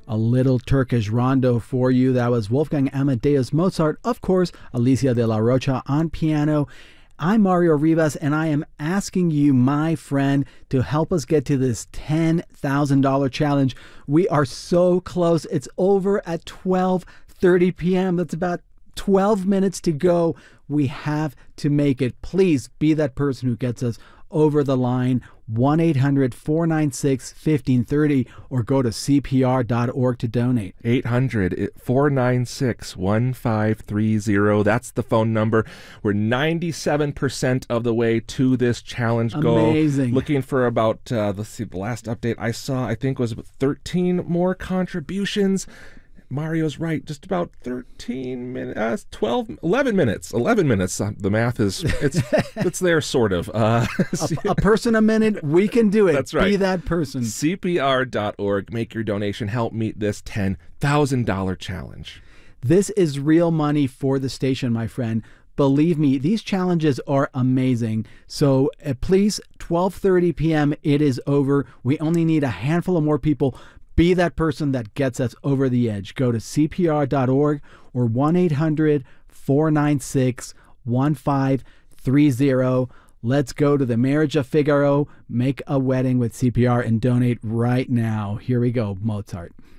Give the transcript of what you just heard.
a little Turkish rondo for you. That was Wolfgang Amadeus Mozart, of course, Alicia de la Rocha on piano. I'm Mario Rivas, and I am asking you, my friend, to help us get to this $10,000 challenge. We are so close. It's over at 12:30 p.m. That's about 12 minutes to go. We have to make it. Please be that person who gets us over the line. 1-800-496-1530 or go to CPR.org to donate. 800-496-1530. That's the phone number. We're 97% of the way to this challenge goal. Amazing. Looking for about, let's see, the last update I saw, I think was 13 more contributions. Mario's right, just about 13 minutes, 11 minutes. 11 minutes. The math is, it's there, sort of. A person a minute, we can do it. That's right. Be that person. CPR.org. Make your donation. Help meet this $10,000 challenge. This is real money for the station, my friend. Believe me, these challenges are amazing. So please, 12:30 p.m., it is over. We only need a handful of more people. Be that person that gets us over the edge. Go to CPR.org or 1-800-496-1530. Let's go to the Marriage of Figaro, make a wedding with CPR, and donate right now. Here we go, Mozart.